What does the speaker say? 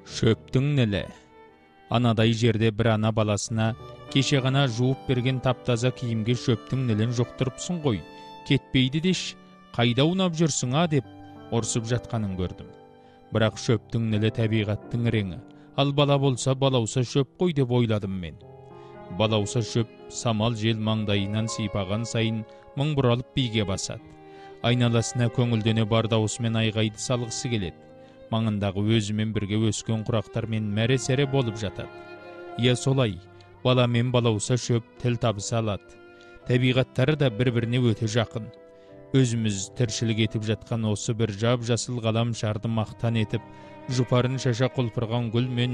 Шөптің нілі. Анадай жерде бір ана баласына кеше ғана жуып берген таптаза киімге шөптің нілін жоқтырыпсың ғой, кетпейді деш, қайда унап жүрсің деп ұрсып жатқанын көрдім. Бірақ шөптің нілі табиғаттың реңі, ал бала болса балауса шөп қой деп ойладым мен. Балауса шөп самал жел маңдайынан сипаған сайын мың бұралып биге басады. Айналасына көңілдене бар даусымен айғайды салғысы келеді. Маңындағы өзімен бірге өскен құрақтармен мәре-сәре болып жатады. Иә солай, бала мен балауса шөп тіл табыса алады. Табиғаттары да бір-біріне өте жақын. Өзіміз тіршілік етіп жатқан осы бір жап-жасыл ғалам шарды мақтан етіп, жұпарын шаша құлпырған гүл мен